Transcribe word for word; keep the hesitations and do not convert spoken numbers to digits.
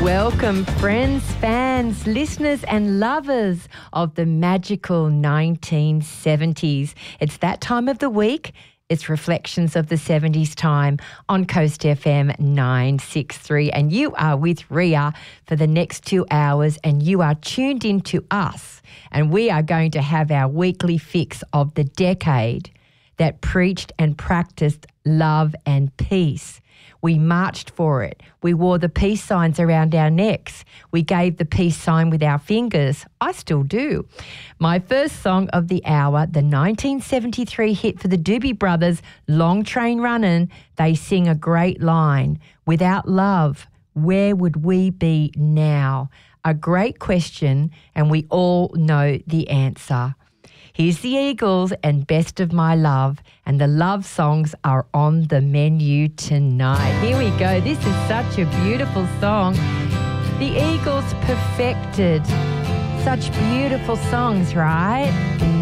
Welcome, friends, fans, listeners and lovers of the magical nineteen seventies. It's that time of the week. It's Reflections of the seventies time on Coast F M nine sixty-three. And you are with Ria for the next two hours and you are tuned in to us. And we are going to have our weekly fix of the decade that preached and practiced love and peace. We marched for it. We wore the peace signs around our necks. We gave the peace sign with our fingers. I still do. My first song of the hour, the nineteen seventy-three hit for the Doobie Brothers, Long Train Runnin', they sing a great line, "Without love, where would we be now?" A great question, and we all know the answer. Here's the Eagles and Best of My Love, and the love songs are on the menu tonight. Here we go. This is such a beautiful song. The Eagles perfected such beautiful songs, right?